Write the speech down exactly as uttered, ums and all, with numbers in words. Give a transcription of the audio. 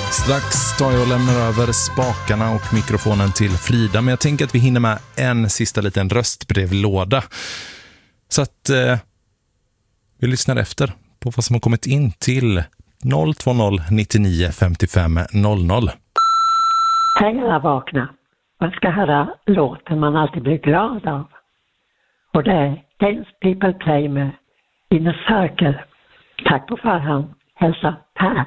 Strax tar jag och lämnar över spakarna och mikrofonen till Frida, men jag tänker att vi hinner med en sista liten röstbrevlåda. Så att eh, vi lyssnar efter på vad som har kommit in till noll två noll nittionio femtiofem noll noll. Hej alla vakna. Man ska höra låten man alltid blir glad av. Och det är Dance People Play med In a Circle. Tack på förhand. Hälsa Per.